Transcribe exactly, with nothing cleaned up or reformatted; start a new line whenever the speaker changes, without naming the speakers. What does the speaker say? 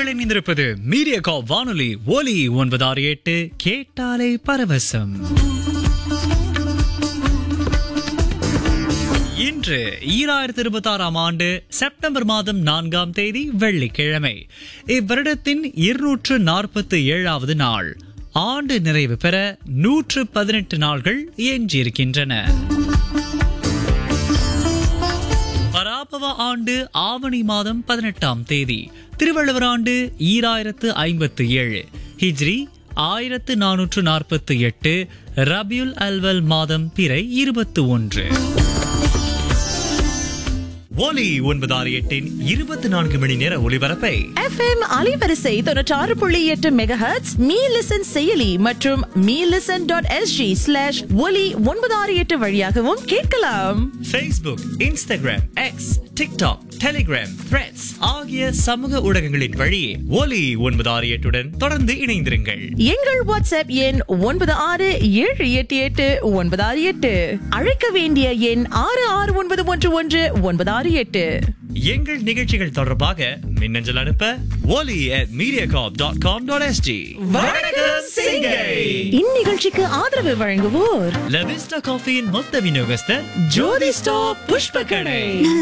நீங்கள் இணைந்திருப்பது மீடியா காப் வானொலி ஒலி ஒன்பது ஆறு எட்டு கேட்டாலே பரவசம். இன்று ஈராயிரத்தி இருபத்தி ஆறாம் ஆண்டு செப்டம்பர் மாதம் நான்காம் தேதி வெள்ளிக்கிழமை. இவ்வருடத்தின் இருநூற்று நாற்பத்தி ஏழாவது நாள். ஆண்டு நிறைவு பெற நூற்று பதினெட்டு நாள்கள் எஞ்சியிருக்கின்றன. பராபவ ஆண்டு ஆவணி மாதம் பதினெட்டாம் தேதி. திருவள்ளுவர் ஆண்டு ஈராயிரத்து ஐம்பத்தி ஏழு. ஹிஜ்ரி ஆயிரத்து நானூற்று நாற்பத்தி எட்டு. ரபியுல் அல்வல் மாதம் பிறை இருபத்தி ஒன்று. ஒலி ஒன்பது ஆறு எட்டின் இருபத்தி நான்கு மணி நேர ஒளிபரப்பை
எஃப்எம் அலைவரிசை தொண்ணூற்றாறு புள்ளி எட்டு மெகாஹெர்ட்ஸ் மீ லிசன் செயலி மற்றும் me listen dot SG slash ஒலி ஒன்பது ஆறு எட்டு வழியாகவும் கேட்கலாம்.
Facebook, Instagram, X, TikTok, Telegram, Threads ஆகிய சமூக ஊடகங்களின் வழி ஒலி ஒன்பது ஆறு எட்டுடன் தொடர்ந்து இணைந்திருங்கள்.
எங்கள் வாட்ஸ்அப் எண் ஒன்பது ஆறு ஏழு எட்டு எட்டு ஒன்பது ஆறு எட்டு. அழைக்க வேண்டிய எண் ஆறு ஆறு ஒன்பது ஒன்று ஒன்று ஒன்பது ஆறு எட்டு.
எங்கள் நிகழ்ச்சிகள் தொடர்பாக மின்னஞ்சல் அனுப்ப ஒலி at mediacorp dot com dot s g. வணக்கம் சிங்கை.
இந்நிகழ்ச்சிக்கு ஆதரவு வழங்குவோர்
லவிஸ்டா காஃபியின் மொத்த விநியோகஸ்தர் ஜோதி ஸ்டாப் புஷ்ப கடை.